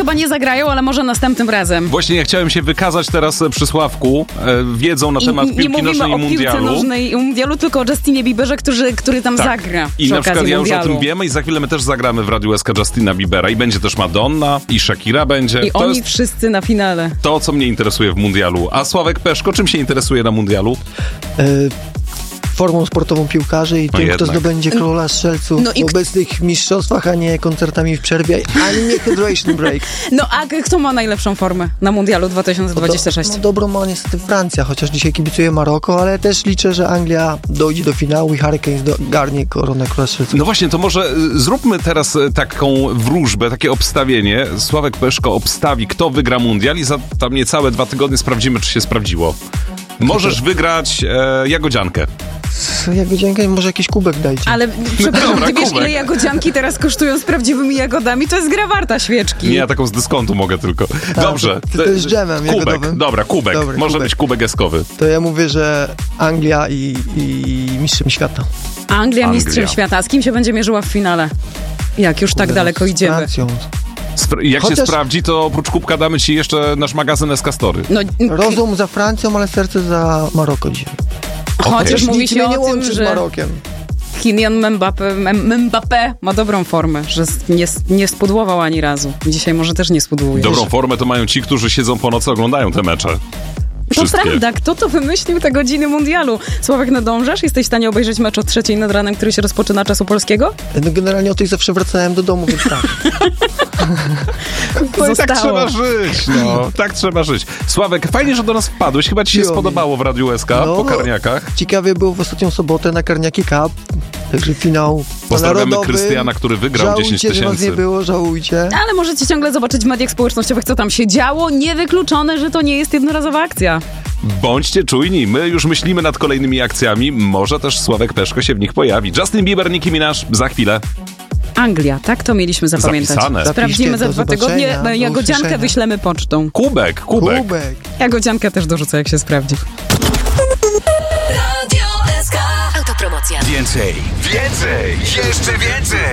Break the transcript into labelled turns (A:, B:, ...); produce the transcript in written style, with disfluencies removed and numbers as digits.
A: chyba nie zagrają, ale może następnym razem.
B: Właśnie ja chciałem się wykazać teraz przy Sławku wiedzą na temat piłki nożnej i mundialu.
A: Nie mówimy o piłce nożnej i mundialu, tylko o Justinie Bieberze, który tam zagra.
B: I na przykład ja już
A: mundialu.
B: o tym wiemy i za chwilę my też zagramy w Radiu SK Justina Biebera i będzie też Madonna i Shakira będzie.
A: I oni wszyscy na finale.
B: To, co mnie interesuje w mundialu. A Sławek Peszko, czym się interesuje na mundialu?
C: Formą sportową piłkarzy i tym, kto zdobędzie króla strzelców w obecnych mistrzostwach, a nie koncertami w przerwie, ani nie hydration break.
A: No a kto ma najlepszą formę na mundialu 2026?
C: No dobrą ma niestety Francja, chociaż dzisiaj kibicuję Maroko, ale też liczę, że Anglia dojdzie do finału i Hurricanes garnie koronę króla strzelców.
B: No właśnie, to może zróbmy teraz taką wróżbę, takie obstawienie. Sławek Peszko obstawi, kto wygra mundial i za tam niecałe 2 tygodnie sprawdzimy, czy się sprawdziło. Możesz wygrać jagodziankę.
C: Jagodziankę, może jakiś kubek dajcie.
A: Ale przepraszam,
B: dobra,
A: ty wiesz,
B: kubek.
A: ile jagodzianki teraz kosztują z prawdziwymi jagodami? To jest gra warta świeczki.
B: Nie, ja taką z dyskontu mogę tylko. Dobrze.
C: To jest dżemem
B: kubek,
C: jagodowym.
B: dobra, kubek.
C: Dobry,
B: może
C: kubek.
B: być kubek eskowy.
C: To ja mówię, że Anglia i mistrzem świata.
A: Anglia mistrzem świata. A z kim się będzie mierzyła w finale? Jak już tak daleko idziemy?
C: Z Francją.
B: Jak się sprawdzi, to oprócz kubka damy ci jeszcze nasz magazyn SK Story.
C: No, rozum za Francją, ale serce za Maroko dzisiaj.
A: Chociaż mówi się
C: nie
A: o
C: łączy
A: tym,
C: z
A: że
C: Marokiem.
A: Kylian Mbappé ma dobrą formę, że nie spudłował ani razu. Dzisiaj może też nie spudłuje.
B: Dobrą formę to mają ci, którzy siedzą po nocy, oglądają te mecze.
A: To prawda, kto to wymyślił te godziny mundialu? Sławek, nadążasz? Jesteś w stanie obejrzeć mecz o 3:00 nad ranem, który się rozpoczyna czasu polskiego?
C: No generalnie o tych zawsze wracałem do domu, więc tak.
B: No i tak trzeba żyć, no. Tak trzeba żyć. Sławek, fajnie, że do nas wpadłeś. Chyba ci się spodobało w Radiu SK po Karniakach.
C: Ciekawie było w ostatnią sobotę na Karniaki Cup. Także finał
B: Pozdrawiamy
C: narodowy.
B: Krystiana, który wygrał
C: żałujcie,
B: 10
C: że was
B: 000.
C: nie było, żałujcie.
A: Ale możecie ciągle zobaczyć w mediach społecznościowych, co tam się działo. Niewykluczone, że to nie jest jednorazowa akcja.
B: Bądźcie czujni, my już myślimy nad kolejnymi akcjami. Może też Sławek Peszko się w nich pojawi. Justin Bieber, Nicki Minaj, za chwilę.
A: Anglia, tak to mieliśmy zapamiętać.
B: Zapisane.
A: Sprawdzimy za 2 tygodnie. Jagodziankę wyślemy pocztą.
B: Kubek.
A: Jagodziankę też dorzucę, jak się sprawdzi.
D: Radio SK. Autopromocja.
E: Więcej, jeszcze więcej.